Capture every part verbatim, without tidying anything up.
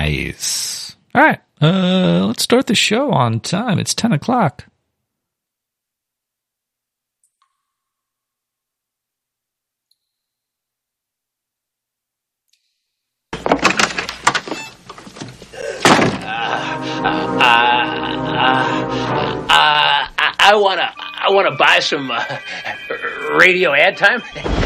Nice. All right. Uh, let's start the show on time. It's ten o'clock. Uh, uh, uh, I wanna, I wanna buy some uh, radio ad time.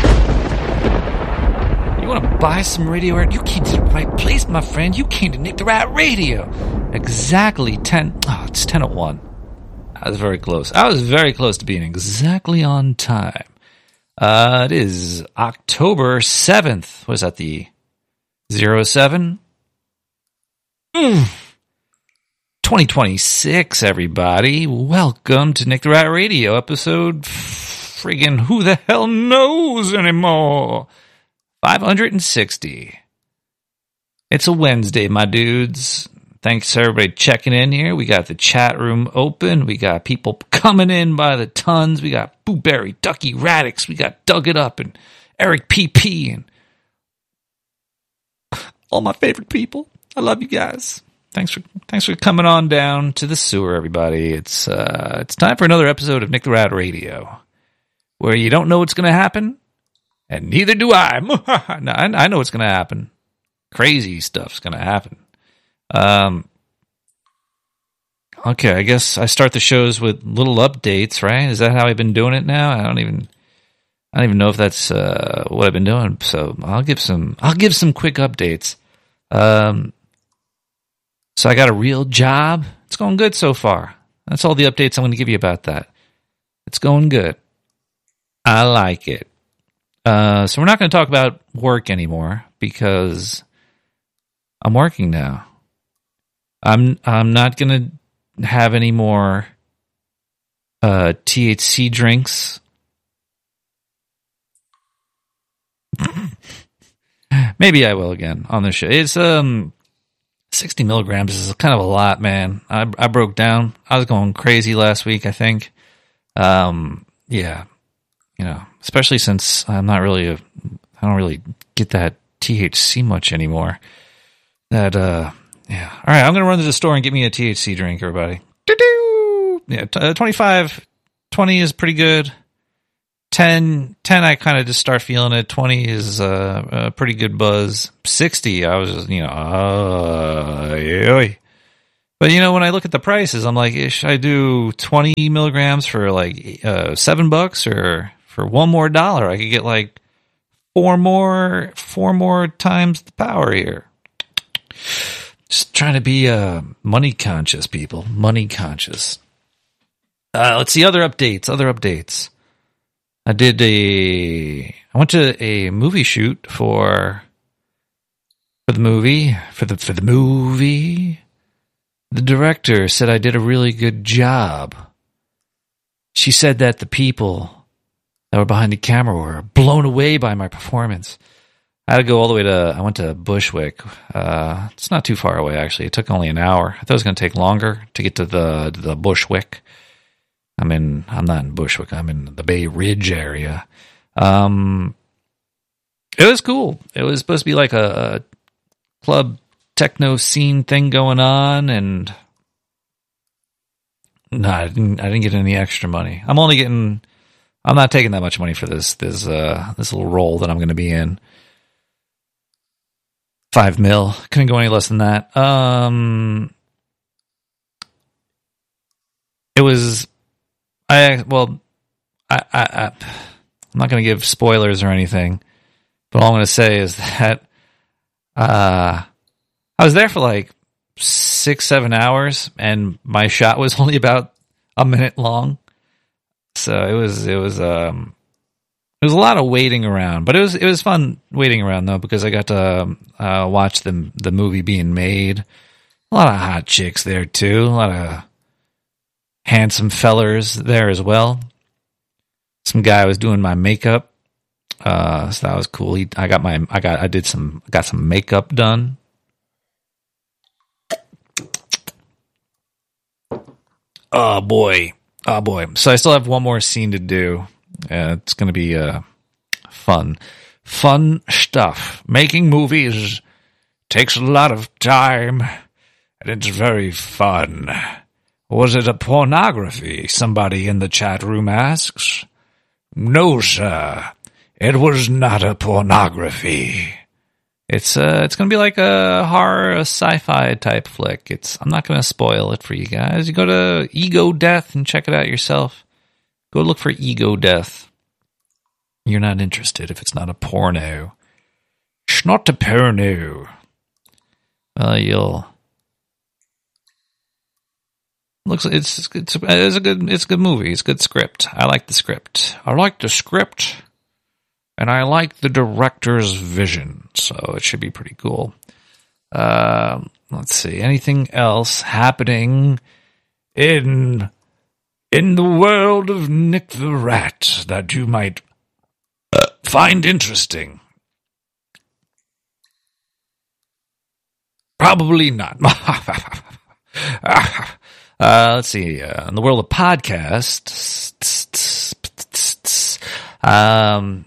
You want to buy some radio ad? You came to the right place, my friend. You came to Nick the Rat Radio. Exactly ten. Oh, it's ten oh one. I was very close. I was very close to being exactly on time. Uh, it is October seventh. Was that the zero seven? Mm. twenty twenty-six, everybody. Welcome to Nick the Rat Radio, episode friggin' who the hell knows anymore? five hundred sixty. It's a Wednesday, my dudes. Thanks to everybody checking in here. We got the chat room open. We got people coming in by the tons. We got Boo Berry, Ducky Radix. We got Dug It Up and Eric P P and all my favorite people. I love you guys. Thanks for thanks for coming on down to the sewer, everybody. It's uh, it's time for another episode of Nick the Rat Radio, where you don't know what's going to happen, and neither do I. no, I, I know what's going to happen. Crazy stuff's going to happen. Um. Okay, I guess I start the shows with little updates, right? Is that how I've been doing it now? I don't even I don't even know if that's uh, what I've been doing. So I'll give some I'll give some quick updates. Um. So I got a real job. It's going good so far. That's all the updates I'm going to give you about that. It's going good. I like it. Uh, so we're not going to talk about work anymore because I'm working now. I'm I'm not going to have any more uh, T H C drinks. Maybe I will again on the show. It's um. sixty milligrams is kind of a lot, man. I I broke down. I was going crazy last week, I think. Um, yeah, you know, especially since I'm not really a, I don't really get that T H C much anymore. That, uh, yeah. All right, I'm going to run to the store and get me a T H C drink, everybody. Doo-doo! Yeah, t- uh, twenty-five, twenty is pretty good. ten, ten I kind of just start feeling it. twenty is uh, a pretty good buzz. sixty, I was just, you know, uh, yeah. But, you know, when I look at the prices, I'm like, should I do twenty milligrams for like uh, seven bucks or for one more dollar? I could get like four more, four more times the power here. Just trying to be uh, money conscious, people. Money conscious. Uh, let's see, other updates, other updates. I did a, I went to a movie shoot for, for the movie, for the, for the movie. The director said I did a really good job. She said that the people that were behind the camera were blown away by my performance. I had to go all the way to, I went to Bushwick. Uh, it's not too far away, actually. It took only an hour. I thought it was going to take longer to get to the, to the Bushwick. I'm in, I'm not in Bushwick. I'm in the Bay Ridge area. Um, it was cool. It was supposed to be like a, a club techno scene thing going on, and no, I didn't, I didn't get any extra money. I'm only getting, I'm not taking that much money for this, this, uh, this little role that I'm going to be in. Five mil. Couldn't go any less than that. Um, it was, I, well, I, I, I I'm not going to give spoilers or anything, but all I'm going to say is that, uh, I was there for like six, seven hours, and my shot was only about a minute long. So it was, it was, um, it was a lot of waiting around, but it was, it was fun waiting around though, because I got to uh, watch the the movie being made. A lot of hot chicks there too. A lot of handsome fellers there as well. Some guy was doing my makeup, uh, so that was cool. He, I got my, I got, I did some, got some makeup done. Oh boy. Oh boy. So I still have one more scene to do. Uh, it's going to be uh, fun. Fun stuff. Making movies takes a lot of time, and it's very fun. Was it a pornography? Somebody in the chat room asks. No, sir. It was not a pornography. It's uh, it's gonna be like a horror, a sci-fi type flick. It's I'm not gonna spoil it for you guys. You go to Ego Death and check it out yourself. Go look for Ego Death. You're not interested if it's not a porno. It's not a porno. Well, you'll. Looks it's it's it's a good it's a good movie. It's a good script. I like the script. I like the script, and I like the director's vision. So it should be pretty cool. Uh, let's see. Anything else happening in in the world of Nick the Rat that you might uh, find interesting? Probably not. Uh, let's see. Uh, in the world of podcasts, um,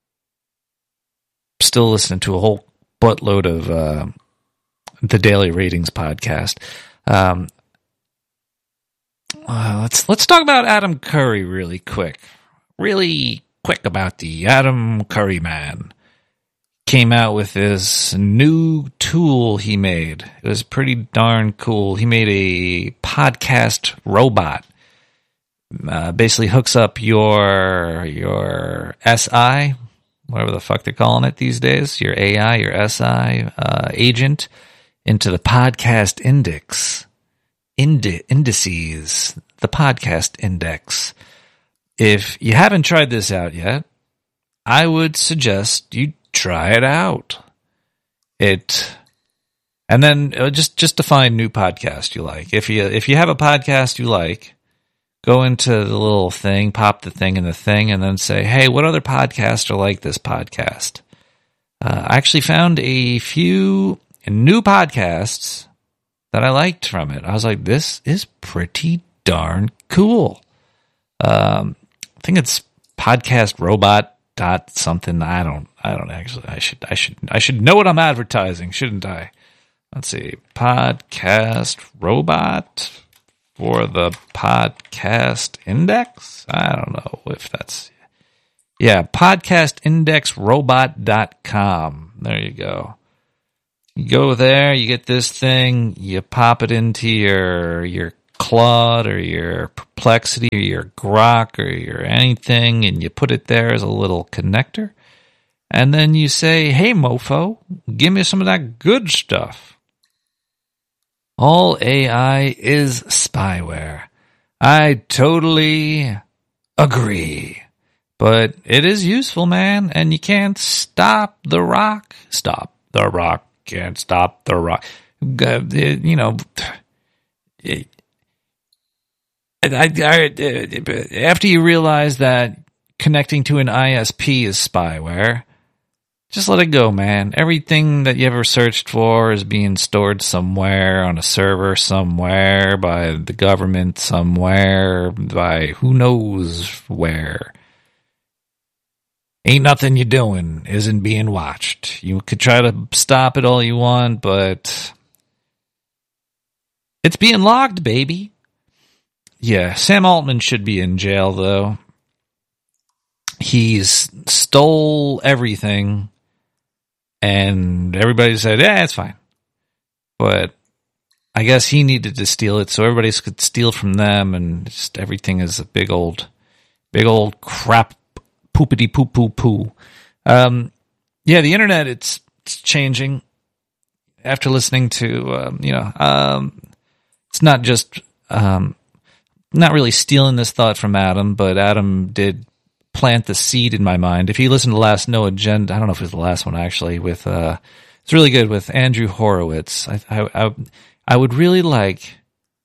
still listening to a whole buttload of uh, the Daily Ratings podcast. Um, uh, let's let's talk about Adam Curry really quick, really quick about the Adam Curry Man. Came out with this new tool he made. It was pretty darn cool. He made a podcast robot. Uh, basically hooks up your your S I, whatever the fuck they're calling it these days, your A I, your S I uh, agent, into the podcast index, Indi- indices, the podcast index. If you haven't tried this out yet, I would suggest you try it out. It, and then uh, just just to find new podcast you like. If you if you have a podcast you like, go into the little thing, pop the thing in the thing, and then say, "Hey, what other podcasts are like this podcast?" Uh, I actually found a few new podcasts that I liked from it. I was like, "This is pretty darn cool." Um, I think it's Podcast Robot. Dot something. I don't. I don't actually. I should. I should. I should know what I'm advertising, shouldn't I? Let's see. Podcast Robot for the Podcast Index. I don't know if that's. Yeah, podcast index robot dot com. There you go. You go there. You get this thing. You pop it into your your. Claude or your Perplexity or your Grok or your anything, and you put it there as a little connector, and then you say, "Hey mofo, give me some of that good stuff." All A I is spyware. I totally agree, but it is useful, man, and you can't stop the rock. Stop the rock. Can't stop the rock. You know. It, I, I, after you realize that connecting to an I S P is spyware, just let it go, man. Everything that you ever searched for is being stored somewhere on a server somewhere by the government somewhere by who knows where. Ain't nothing you're doing isn't being watched. You could try to stop it all you want, but it's being logged, baby. Yeah, Sam Altman should be in jail, though. He's stole everything, and everybody said, yeah, it's fine. But I guess he needed to steal it, so everybody could steal from them, and just everything is a big old, big old crap, poopity poo poo poo. Um, yeah, the internet, it's, it's changing. After listening to, um, you know, um, it's not just... Um, Not really stealing this thought from Adam, but Adam did plant the seed in my mind. If you listen to the last No Agenda, I don't know if it was the last one actually, with uh, it's really good with Andrew Horowitz. I, I, I, I would really like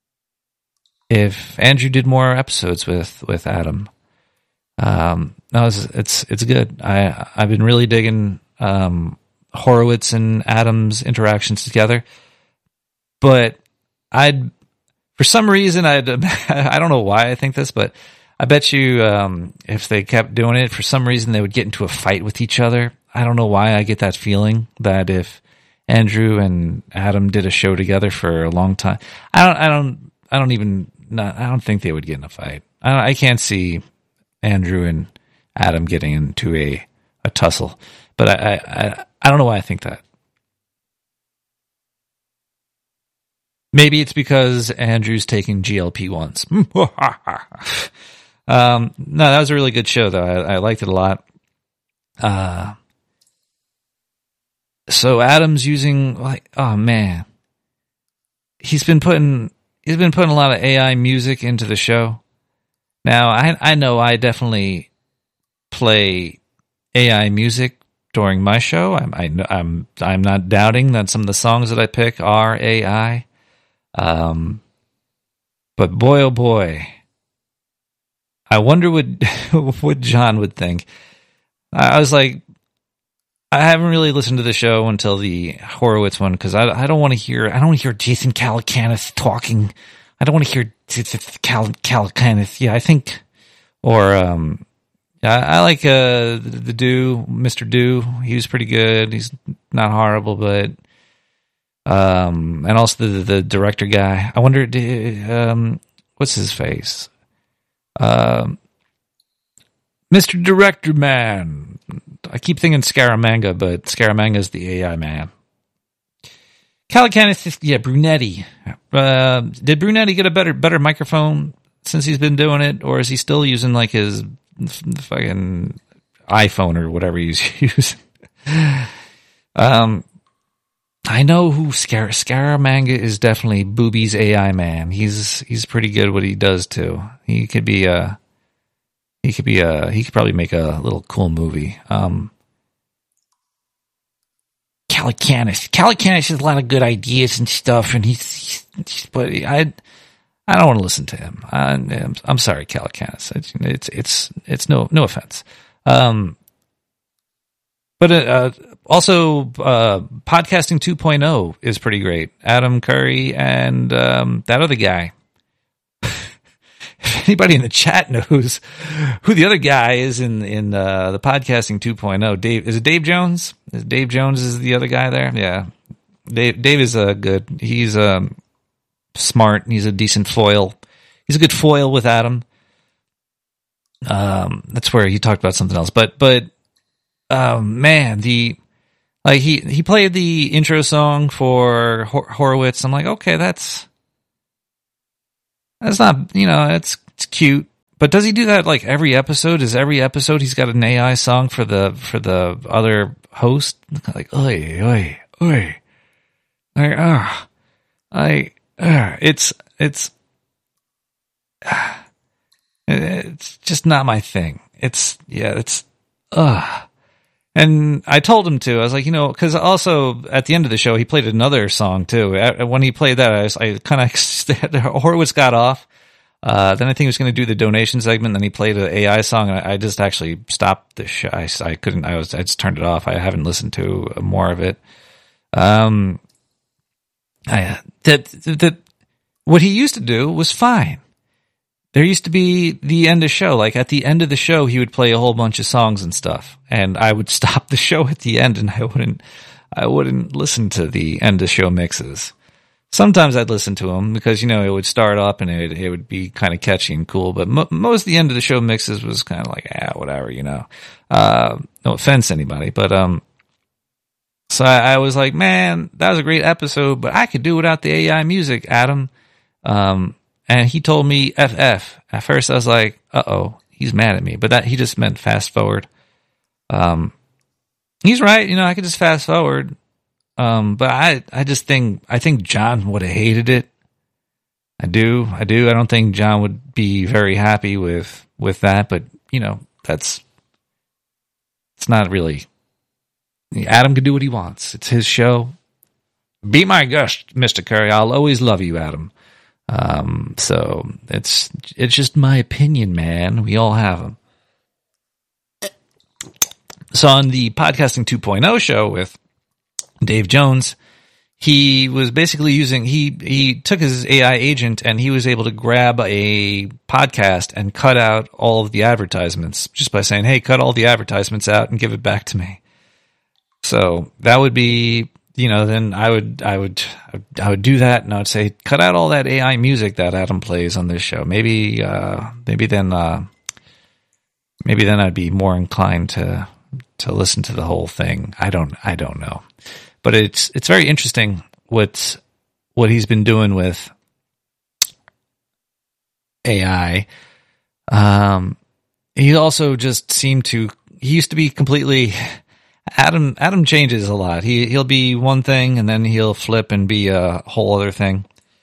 if Andrew did more episodes with, with Adam. Um, no, it's, it's, it's good. I, I've been really digging, um, Horowitz and Adam's interactions together, but I'd, For some reason, I'd, I don't know why I think this, but I bet you um, if they kept doing it, for some reason they would get into a fight with each other. I don't know why I get that feeling that if Andrew and Adam did a show together for a long time. I don't, I don't, I don't even, not, I don't think they would get in a fight. I, I can't see Andrew and Adam getting into a, a tussle, but I, I, I don't know why I think that. Maybe it's because Andrew's taking G L P ones. um, no, that was a really good show, though. I, I liked it a lot. Uh, so Adam's using like, oh man, he's been putting he's been putting a lot of A I music into the show. Now I I know I definitely play A I music during my show. I'm I, I'm I'm not doubting that some of the songs that I pick are A I. Um, but boy, oh boy, I wonder what what John would think. I was like, I haven't really listened to the show until the Horowitz one because I I don't want to hear I don't want to hear Jason Calacanis talking. I don't want to hear Cal Calacanis. Yeah, I think, or um, I, I like uh the, the Do Mister Do. He was pretty good. He's not horrible, but. Um, and also the, the director guy. I wonder, um, what's his face? Um, Mister Director Man. I keep thinking Scaramanga, but Scaramanga's the A I man. Calacanis, yeah, Brunetti. Uh, did Brunetti get a better better microphone since he's been doing it, or is he still using like his fucking iPhone or whatever he's using? um. I know who Scar- Scaramanga is. Definitely Booby's A I man. He's he's pretty good at what he does too. He could be a he could be a he could probably make a little cool movie. Um, Calacanis, Calacanis has a lot of good ideas and stuff, and he's, he's, he's but I I don't want to listen to him. I, I'm, I'm sorry, Calacanis. It's it's it's it's no no offense. Um, but uh, also, uh, Podcasting two point oh is pretty great. Adam Curry and um, that other guy. If anybody in the chat knows who the other guy is in in uh, the Podcasting two point oh, Dave is it Dave Jones? Is Dave Jones is the other guy there? Yeah, Dave Dave is uh, good. He's um, smart. He's a decent foil. He's a good foil with Adam. Um, that's where he talked about something else, but but. Oh man, the like he he played the intro song for Hor- Horowitz. I'm like, okay, that's that's not you know it's it's cute, but does he do that like every episode? Is every episode he's got an A I song for the for the other host? Like, oi oi oi, like ah, uh, I uh, it's it's uh, it's just not my thing. It's yeah, it's uh And I told him to. I was like, you know, because also at the end of the show, he played another song too. When he played that, I, was, I kind of Horowitz got off. Uh, then I think he was going to do the donation segment. Then he played an A I song, and I, I just actually stopped the show. I, I couldn't. I was. I just turned it off. I haven't listened to more of it. Um, I that that what he used to do was fine. There used to be the end of show. Like at the end of the show, he would play a whole bunch of songs and stuff, and I would stop the show at the end, and I wouldn't, I wouldn't listen to the end of show mixes. Sometimes I'd listen to them because you know it would start up and it it would be kind of catchy and cool. But mo- most of the end of the show mixes was kind of like ah whatever, you know. Uh, no offense to anybody, but um. So I, I was like, man, that was a great episode, but I could do without the A I music, Adam. Um. And he told me F F. At first I was like, uh-oh, he's mad at me. But that he just meant fast forward. Um, he's right. You know, I could just fast forward. Um, but I, I just think, I think John would have hated it. I do. I do. I don't think John would be very happy with, with that. But, you know, that's, it's not really, Adam can do what he wants. It's his show. Be my guest, Mister Curry. I'll always love you, Adam. Um, so it's, it's just my opinion, man. We all have them. So on the Podcasting two point oh show with Dave Jones, he was basically using, he, he took his A I agent and he was able to grab a podcast and cut out all of the advertisements just by saying, hey, cut all the advertisements out and give it back to me. So that would be you know, then I would, I would, I would do that, and I would say, cut out all that A I music that Adam plays on this show. Maybe, uh, maybe then, uh, maybe then I'd be more inclined to to listen to the whole thing. I don't, I don't know, but it's it's very interesting what what he's been doing with A I. Um, he also just seemed to. He used to be completely. Adam Adam changes a lot. He he'll be one thing and then he'll flip and be a whole other thing.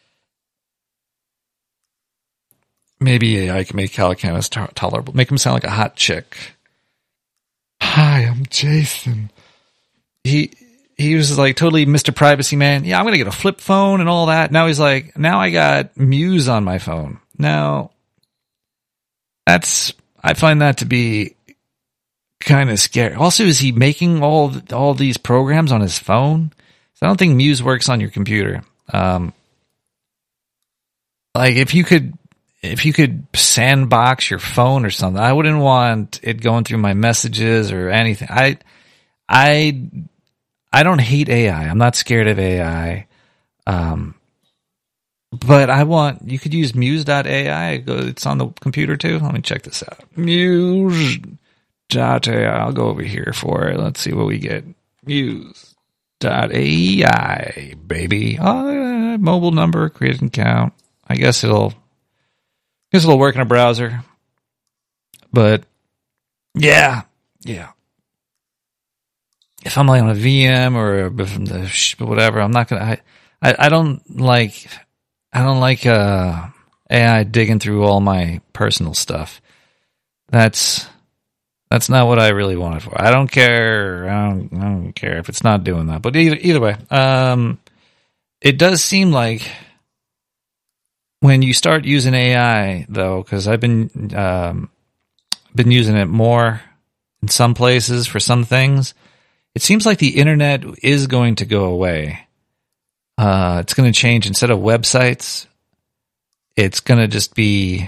Maybe A I can make Calacanis to- tolerable. Make him sound like a hot chick. Hi, I'm Jason. He he was like totally Mister Privacy Man. Yeah, I'm gonna get a flip phone and all that. Now he's like, now I got Muse on my phone. Now that's I find that to be kind of scary. Also, is he making all all these programs on his phone? I don't think Muse works on your computer. Um, like if you could, if you could sandbox your phone or something, I wouldn't want it going through my messages or anything. I, I, I don't hate A I. I'm not scared of A I. Um, but I want you could use Muse dot A I. It's on the computer too. Let me check this out. Muse. Dot A I. I'll go over here for it. Let's see what we get. Muse dot A I, baby. Oh, mobile number, create an account. I guess it'll, I guess it'll work in a browser. But yeah, yeah. If I'm like on a V M or whatever, I'm not gonna. I, I, I don't like. I don't like uh, A I digging through all my personal stuff. That's. That's not what I really wanted for. I don't care. I don't, I don't care if it's not doing that. But either either way, um, it does seem like when you start using A I, though, because I've been um, been using it more in some places for some things, it seems like the internet is going to go away. Uh, it's going to change. Instead of websites, it's going to just be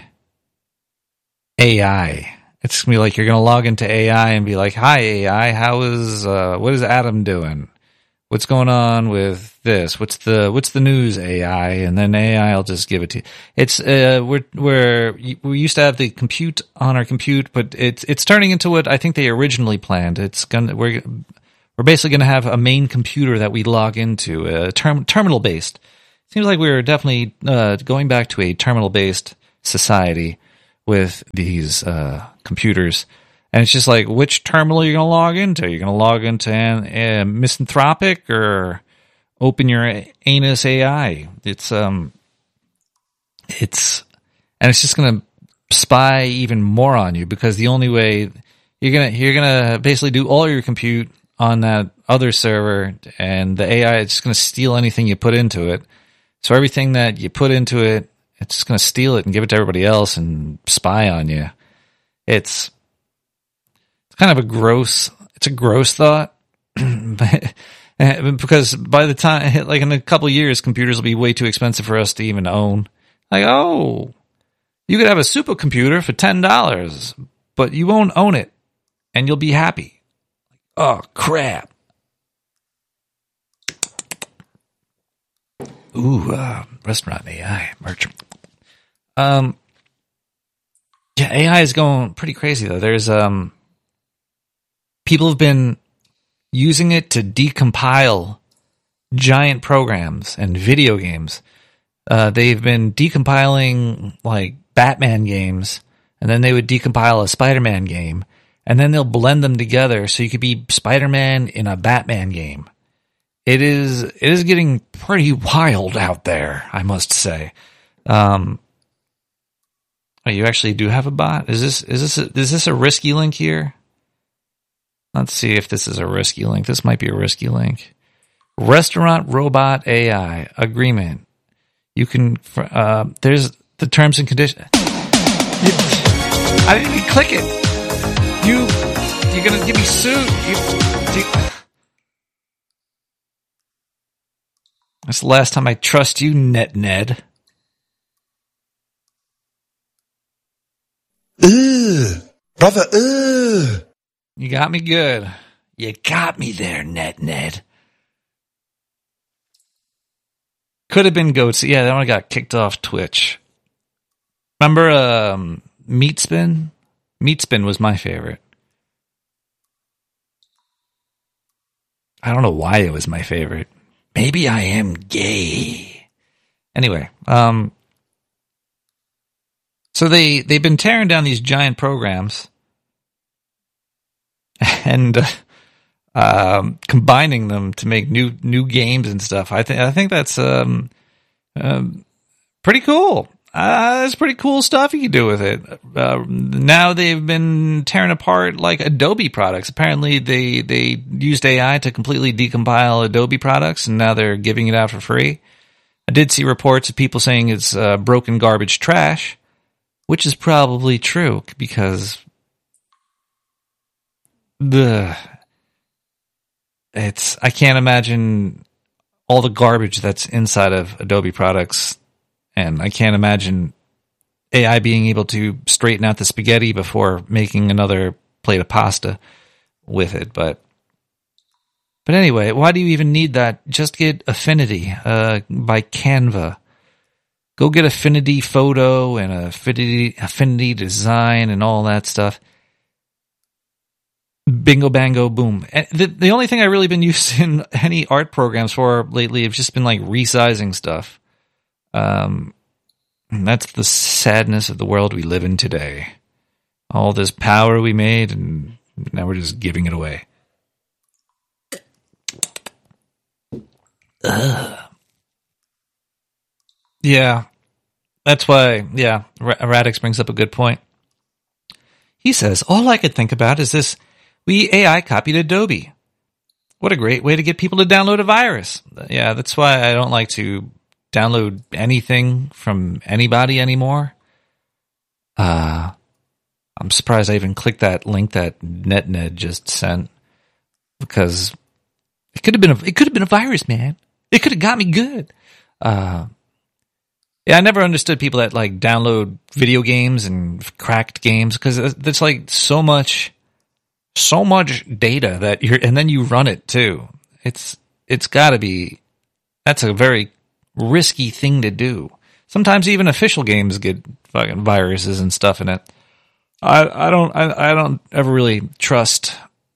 A I. It's gonna be like you're gonna log into A I and be like, "Hi A I, how is uh, what is Adam doing? What's going on with this? What's the what's the news A I?" And then A I will just give it to you. It's uh, we're we're we used to have the compute on our compute, but it's it's turning into what I think they originally planned. It's gonna we're we're basically gonna have a main computer that we log into, uh, term, terminal based. Seems like we're definitely uh, going back to a terminal based society with these uh, computers. And it's just like, which terminal you're going to log into? You're going to log into an, a misanthropic or open your anus A I? It's, um, it's, and it's just going to spy even more on you because the only way you're going to, you're going to basically do all your compute on that other server and the A I is just going to steal anything you put into it. So everything that you put into it, it's just going to steal it and give it to everybody else and spy on you. It's it's kind of a gross, it's a gross thought. Because by the time, like in a couple of years, computers will be way too expensive for us to even own. Like, oh, you could have a supercomputer for ten dollars, but you won't own it and you'll be happy. Oh, crap. Ooh, uh, restaurant A I, merch. Um, yeah, A I is going pretty crazy though. There's um, people have been using it to decompile giant programs and video games. Uh, they've been decompiling like Batman games, and then they would decompile a Spider-Man game, and then they'll blend them together so you could be Spider-Man in a Batman game. It is it is getting pretty wild out there, I must say. Um, oh, you actually do have a bot? Is this is this a, is this a risky link here? Let's see if this is a risky link. This might be a risky link. Restaurant Robot A I Agreement. You can uh, there's the terms and conditions. I didn't even click it. You you're gonna give me sued. You, you, That's the last time I trust you, Net Ned. Ugh, brother, ugh. You got me good. You got me there, Net Ned. could have been Goats. Yeah, that one got kicked off Twitch. Remember um, Meatspin? Meatspin was my favorite. I don't know why it was my favorite. Maybe I am gay. Anyway, um, so they, they've been tearing down these giant programs and uh, um, combining them to make new new games and stuff. I think I think that's um, um, pretty cool. Uh, it's pretty cool stuff you can do with it. Uh, now they've been tearing apart like Adobe products. Apparently they, they used A I to completely decompile Adobe products, and now they're giving it out for free. I did see reports of people saying it's uh, broken garbage trash, which is probably true because the it's I can't imagine all the garbage that's inside of Adobe products. And I can't imagine A I being able to straighten out the spaghetti before making another plate of pasta with it. But but anyway, why do you even need that? Just get Affinity uh, by Canva. Go get Affinity Photo and Affinity, Affinity Design and all that stuff. Bingo, bango, boom. And the, the only thing I've really been using any art programs for lately have just been like resizing stuff. Um, and that's the sadness of the world we live in today. All this power we made, and now we're just giving it away. Ugh. Yeah, that's why, yeah, Radix brings up a good point. He says, all I could think about is this, we A I copied Adobe. What a great way to get people to download a virus. Yeah, that's why I don't like to download anything from anybody anymore. Uh, I'm surprised I even clicked that link that NetNed just sent, because it could have been a, it could have been a virus, man. It could have got me good. Uh, yeah, I never understood people that like download video games and cracked games, because there's like so much, so much data that you're, and then you run it too. It's it's got to be. That's a very risky thing to do. Sometimes even official games get fucking viruses and stuff in it. I I don't I, I don't ever really trust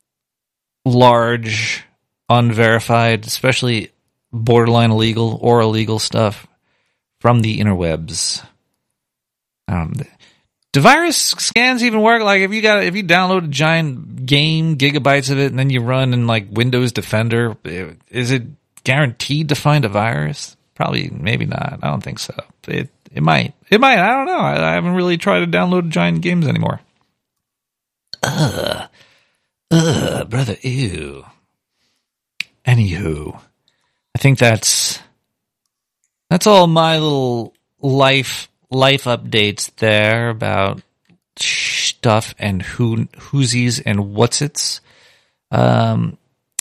large, unverified, especially borderline illegal or illegal stuff from the interwebs. Um, do virus scans even work? Like if you got if you download a giant game, gigabytes of it, and then you run in like Windows Defender, is it guaranteed to find a virus? Probably, maybe not. I don't think so. It it might. It might. I don't know. I, I haven't really tried to download giant games anymore. Ugh. Ugh, brother, ew. Anywho, I think that's that's all my little life life updates there about stuff and who whoosies and what's its. Um,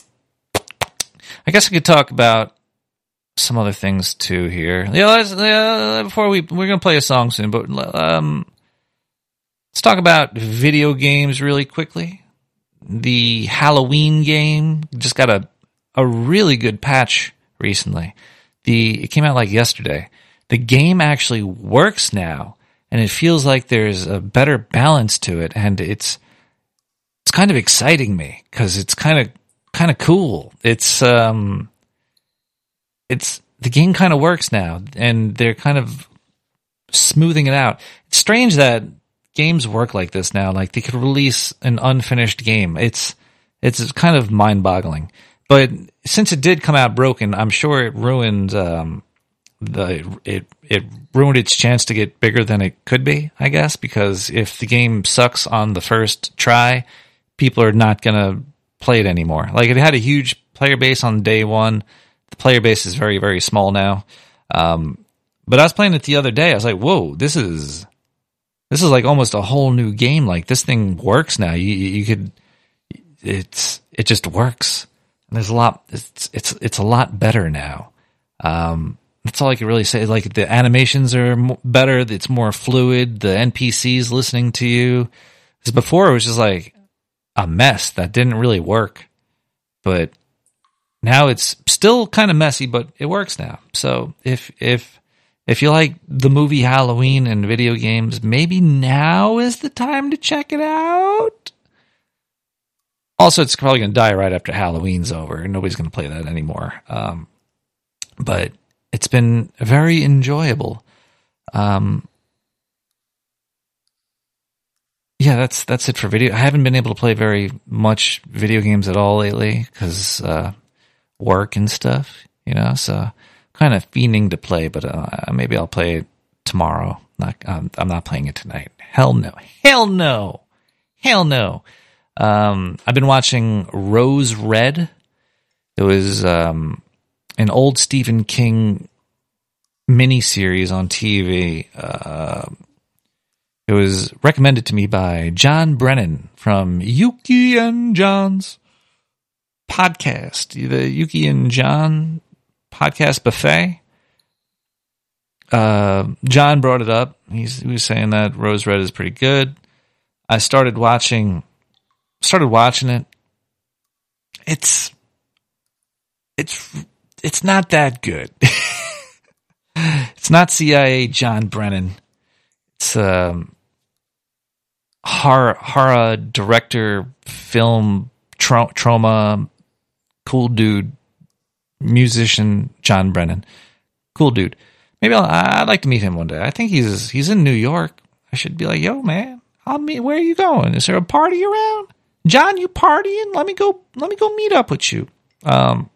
I guess I could talk about some other things too here. Yeah, let's, uh, before we we're gonna play a song soon, but um, let's talk about video games really quickly. The Halloween game just got a a really good patch recently. The it came out like yesterday. The game actually works now, and it feels like there's a better balance to it, and it's it's kind of exciting me because it's kind of kind of cool. It's um. It's the game kind of works now, and they're kind of smoothing it out. It's strange that games work like this now. Like they could release an unfinished game. It's it's kind of mind-boggling. But since it did come out broken, I'm sure it ruined um, the it it ruined its chance to get bigger than it could be. I guess because if the game sucks on the first try, people are not gonna play it anymore. Like it had a huge player base on day one. The player base is very, very small now. Um, but I was playing it the other day. I was like, whoa, this is this is like almost a whole new game. Like this thing works now. You you could it's it just works. And there's a lot it's it's it's a lot better now. Um, that's all I can really say. Like the animations are better. It's more fluid. The N P Cs listening to you. Because before it was just like a mess that didn't really work. But now it's still kind of messy, but it works now. So if if if you like the movie Halloween and video games, maybe now is the time to check it out. Also, it's probably going to die right after Halloween's over. Nobody's going to play that anymore. Um, but it's been very enjoyable. Um, yeah, that's that's it for video. I haven't been able to play very much video games at all lately because uh, work and stuff, you know. So kind of fiending to play, but uh, maybe I'll play it tomorrow. Not, um, I'm not playing it tonight. Hell no. Hell no. Hell no. Um, I've been watching Rose Red. It was um, an old Stephen King miniseries on T V. Uh, it was recommended to me by John Brennan from Yuki and John's podcast, the Yuki and John podcast buffet. Uh, John brought it up. He's, he was saying that Rose Red is pretty good. I started watching... Started watching it. It's it's it's not that good. It's not C I A John Brennan. It's um horror horror director, film tra- trauma, cool dude, musician John Brennan, cool dude. Maybe I'll, I'd like to meet him one day. I think he's he's in New York. I should be like, yo, man, I'll meet. Where are you going? Is there a party around? John, you partying? Let me go. Let me go meet up with you. Um,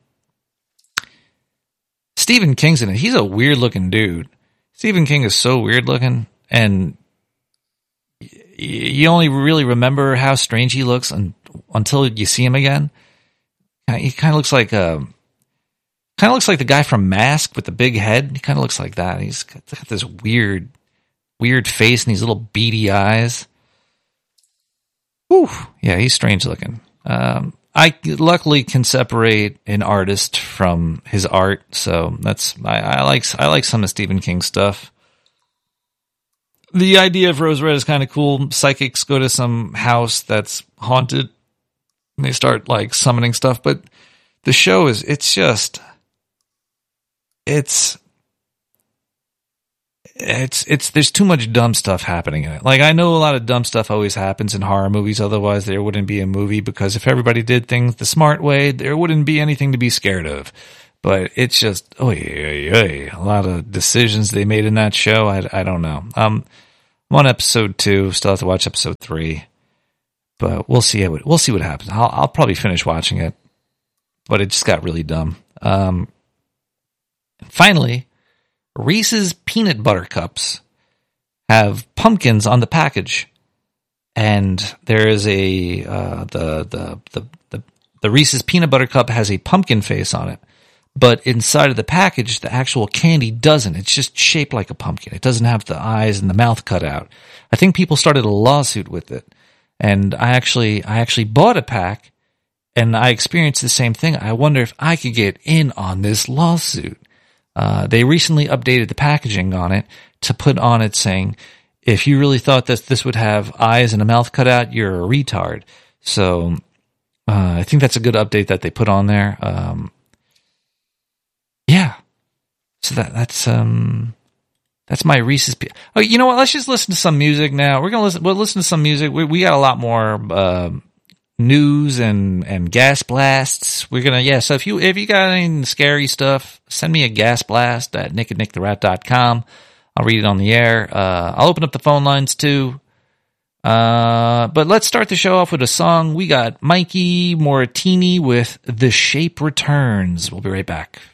Stephen King's in it. He's a weird looking dude. Stephen King is so weird looking, and y- you only really remember how strange he looks un- until you see him again. He kind of looks like a, kind of looks like the guy from Mask with the big head. He kind of looks like that. He's got this weird, weird face and these little beady eyes. Whew. Yeah, he's strange looking. Um, I luckily can separate an artist from his art, so that's I, I like I like some of Stephen King's stuff. The idea of Rose Red is kind of cool. Psychics go to some house that's haunted, and they start like summoning stuff. But the show is it's just it's. It's it's there's too much dumb stuff happening in it. Like, I know a lot of dumb stuff always happens in horror movies, otherwise there wouldn't be a movie, because if everybody did things the smart way, there wouldn't be anything to be scared of. But it's just oh yeah, yeah, yeah. A lot of decisions they made in that show. I, I don't know. Um, I'm on episode two. Still have to watch episode three, but we'll see how it, we'll see what happens. I'll I'll probably finish watching it, but it just got really dumb. Um, finally. Reese's Peanut Butter Cups have pumpkins on the package, and there is a uh, the, the the the the Reese's Peanut Butter Cup has a pumpkin face on it, but inside of the package, the actual candy doesn't. It's just shaped like a pumpkin. It doesn't have the eyes and the mouth cut out. I think people started a lawsuit with it, and I actually I actually bought a pack, and I experienced the same thing. I wonder if I could get in on this lawsuit. Uh, they recently updated the packaging on it to put on it saying, if you really thought that this would have eyes and a mouth cut out, you're a retard. So uh, I think that's a good update that they put on there. Um, yeah. So that that's um that's my Reese's. Pe- oh, you know what? Let's just listen to some music now. We're gonna listen. We'll listen to some music. We we got a lot more uh, news and, and gas blasts. We're gonna yeah. So if you if you got any scary stuff, send me a gas blast at nick at nick the rat dot com. I'll read it on the air. Uh, I'll open up the phone lines too. Uh, but let's start the show off with a song. We got Mikey Moratini with "The Shape Returns." We'll be right back.